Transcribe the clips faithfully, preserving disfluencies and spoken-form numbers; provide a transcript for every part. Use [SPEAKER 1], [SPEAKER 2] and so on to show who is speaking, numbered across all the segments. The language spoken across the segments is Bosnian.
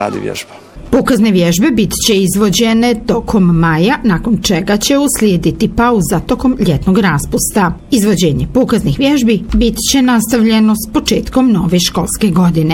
[SPEAKER 1] radi vježba.
[SPEAKER 2] Pokazne vježbe bit će izvođene tokom maja, nakon čega će uslijediti pauza tokom ljetnog raspusta. Izvođenje pokaznih vježbi bit će nastavljeno s početkom nove školske godine.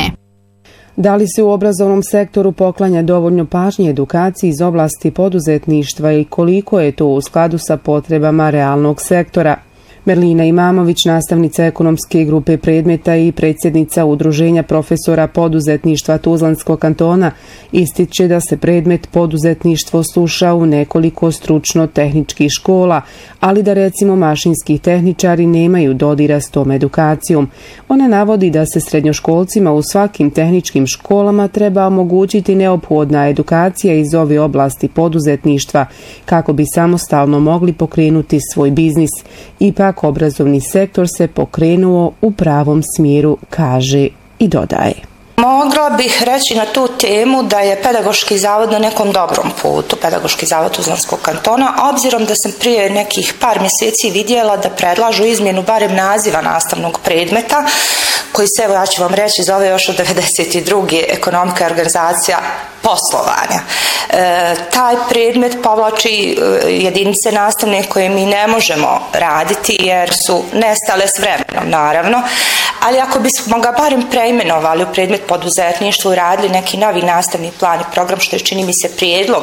[SPEAKER 3] Da li se u obrazovnom sektoru poklanja dovoljno pažnje edukaciji iz oblasti poduzetništva i koliko je to u skladu sa potrebama realnog sektora? Merlina Imamović, nastavnica ekonomske grupe predmeta i predsjednica Udruženja profesora poduzetništva Tuzlanskog kantona, ističe da se predmet poduzetništvo sluša u nekoliko stručno-tehničkih škola, ali da recimo mašinski tehničari nemaju dodira s tom edukacijom. Ona navodi da se srednjoškolcima u svakim tehničkim školama treba omogućiti neophodna edukacija iz ove oblasti poduzetništva kako bi samostalno mogli pokrenuti svoj biznis. Ipak obrazovni sektor se pokrenuo u pravom smjeru, kaže i dodaje.
[SPEAKER 4] Mogla bih reći na tu temu da je Pedagoški zavod na nekom dobrom putu, Pedagoški zavod Tuzlanskog kantona, obzirom da sam prije nekih par mjeseci vidjela da predlažu izmjenu barem naziva nastavnog predmeta, koji se, evo ja ću vam reći, zove još od devedeset druge ekonomika i organizacija poslovanja. E, taj predmet povlači e, jedinice nastavne koje mi ne možemo raditi jer su nestale s vremenom, naravno, ali ako bismo ga barem preimenovali u predmet poduzetništva i radili neki novi nastavni plan i program, što je čini mi se prijedlog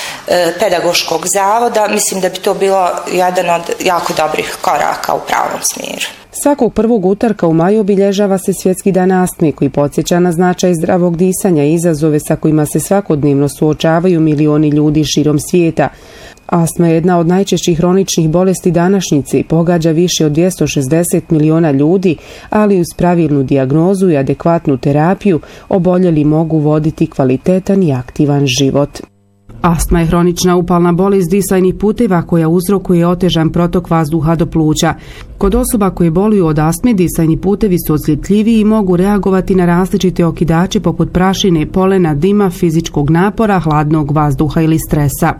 [SPEAKER 4] e, Pedagoškog zavoda, mislim da bi to bilo jedan od jako dobrih koraka u pravom smjeru.
[SPEAKER 3] Svakog prvog utorka u maju obilježava se Svjetski dan astme, koji podsjeća na značaj zdravog disanja i izazove sa kojima se svakodnevno suočavaju milioni ljudi širom svijeta. Astma je jedna od najčešćih hroničnih bolesti današnjice i pogađa više od dvjesto šezdeset miliona ljudi, ali uz pravilnu dijagnozu i adekvatnu terapiju oboljeli mogu voditi kvalitetan i aktivan život.
[SPEAKER 5] Astma je hronična upalna bolest disajnih puteva koja uzrokuje otežan protok vazduha do pluća. Kod osoba koje boluju od astme, disajni putevi su osjetljiviji i mogu reagovati na različite okidače poput prašine, polena, dima, fizičkog napora, hladnog vazduha ili stresa.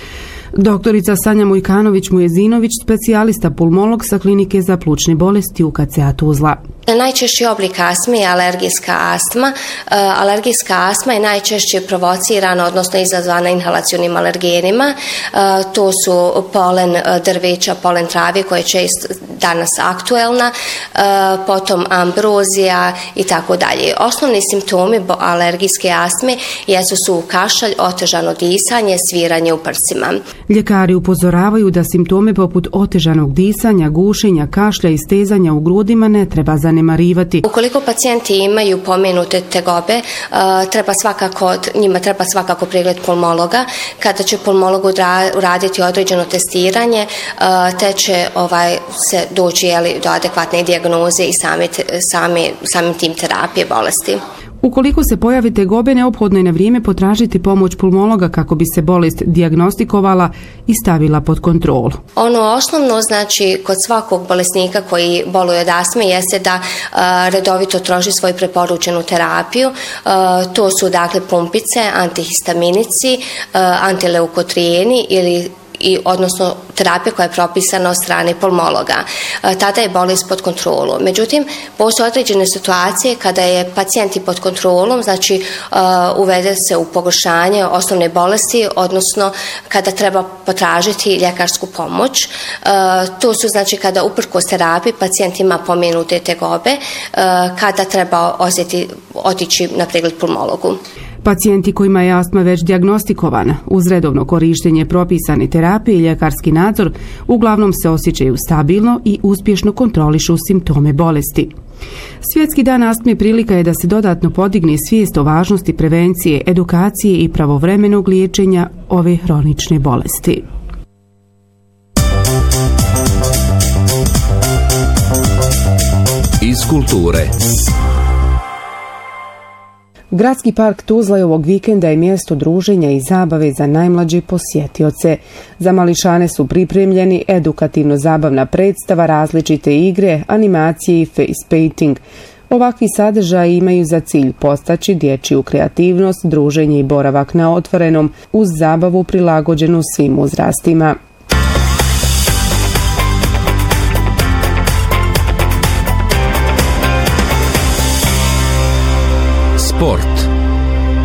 [SPEAKER 5] Doktorica Sanja Mujkanović-Mujezinović, specijalista pulmolog sa klinike za plućne bolesti U K C A Tuzla.
[SPEAKER 6] Najčešći oblik astme je alergijska astma. Alergijska astma je najčešće provocirana, odnosno izazvana inhalacionim alergenima. To su polen drveća, polen trave koja je često danas aktuelna, potom ambrozija i tako dalje. Osnovni simptomi alergijske astme jesu su kašalj, otežano disanje, sviranje u prsima.
[SPEAKER 5] Ljekari upozoravaju da simptome poput otežanog disanja, gušenja, kašlja i stezanja u grudima ne treba zanemarivati.
[SPEAKER 6] Ukoliko pacijenti imaju pomenute tegobe, treba svakako, njima treba svakako pregled pulmologa. Kada će pulmolog uraditi određeno testiranje, te će ovaj, se doći jeli, do adekvatne dijagnoze i sami, sami, samim tim terapije bolesti.
[SPEAKER 5] Ukoliko se pojave tegobe, neophodno je na vrijeme potražiti pomoć pulmologa kako bi se bolest dijagnostikovala i stavila pod kontrolu.
[SPEAKER 6] Ono osnovno, znači, kod svakog bolesnika koji boluje od astme jeste da a, redovito troši svoju preporučenu terapiju. A, to su dakle pumpice, antihistaminici, a, antileukotrijeni ili i odnosno terapija koja je propisana od strane pulmologa. E, tada je bolest pod kontrolom. Međutim, postoje određene situacije kada je pacijent pod kontrolom, znači e, uvede se u pogoršanje osnovne bolesti, odnosno kada treba potražiti ljekarsku pomoć. E, to su znači kada uprkos terapiji pacijent ima pomenute tegobe, e, kada treba osjeti, otići na pregled pulmologu.
[SPEAKER 5] Pacijenti kojima je astma već dijagnostikovana, uz redovno korištenje propisane terapije i ljekarski nadzor, uglavnom se osjećaju stabilno i uspješno kontrolišu simptome bolesti. Svjetski dan astme prilika je da se dodatno podigne svijest o važnosti prevencije, edukacije i pravovremenog liječenja ove hronične bolesti.
[SPEAKER 7] Iz kulture.
[SPEAKER 3] Gradski park Tuzla je ovog vikenda je mjesto druženja i zabave za najmlađe posjetioce. Za mališane su pripremljeni edukativno-zabavna predstava, različite igre, animacije i face painting. Ovakvi sadržaji imaju za cilj postaći dječju kreativnost, druženje i boravak na otvorenom, uz zabavu prilagođenu svim uzrastima.
[SPEAKER 7] Sport.